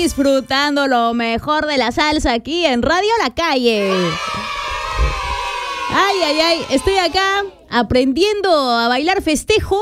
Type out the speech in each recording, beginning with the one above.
disfrutando lo mejor de la salsa aquí en Radio La Calle. Ay, estoy acá aprendiendo a bailar festejo.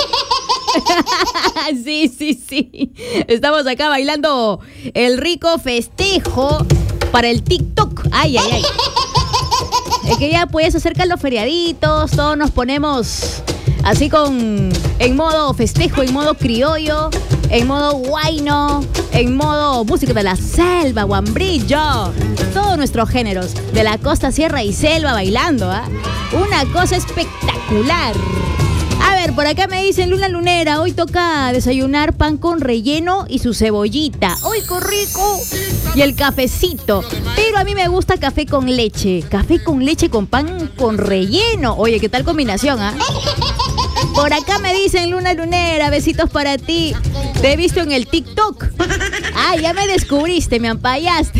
Sí. Estamos acá bailando el rico festejo para el TikTok. Ay. Es que ya pues se acercan los feriaditos, todos nos ponemos así en modo festejo, en modo criollo, en modo huayno, en modo música de la selva, guambrillo. Todos nuestros géneros de la costa, sierra y selva bailando, ¿ah? Una cosa espectacular. A ver, por acá me dicen Luna Lunera, hoy toca desayunar pan con relleno y su cebollita. ¡Uy, qué rico! Y el cafecito. Pero a mí me gusta café con leche. Café con leche con pan con relleno. Oye, ¿qué tal combinación, ah? Por acá me dicen Luna Lunera, besitos para ti. Te he visto en el TikTok. Ah, ya me descubriste, me ampallaste.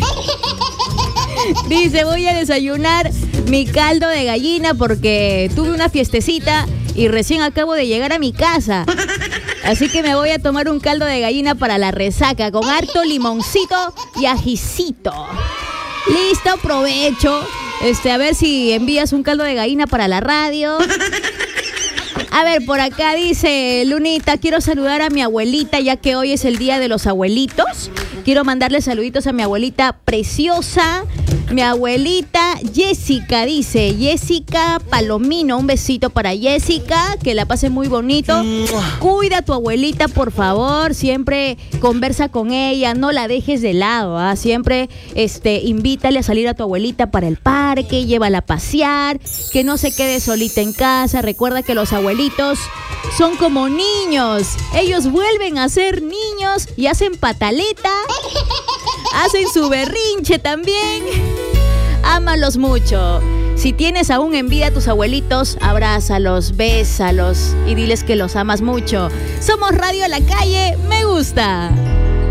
Dice, voy a desayunar mi caldo de gallina porque tuve una fiestecita y recién acabo de llegar a mi casa. Así que me voy a tomar un caldo de gallina para la resaca con harto limoncito y ajicito. Listo, provecho. A ver si envías un caldo de gallina para la radio. A ver, por acá dice Lunita, quiero saludar a mi abuelita ya que hoy es el día de los abuelitos. Quiero mandarle saluditos a mi abuelita preciosa, mi abuelita Jessica, dice Jessica Palomino. Un besito para Jessica, que la pase muy bonito. Cuida a tu abuelita, por favor. Siempre conversa con ella, no la dejes de lado, ¿ah? Siempre invítale a salir a tu abuelita para el parque, llévala a pasear, que no se quede solita en casa. Recuerda que los abuelitos son como niños. Ellos vuelven a ser niños y hacen pataleta, hacen su berrinche también. Ámalos mucho. Si tienes aún envidia a tus abuelitos, abrázalos, bésalos y diles que los amas mucho. Somos Radio La Calle, me gusta.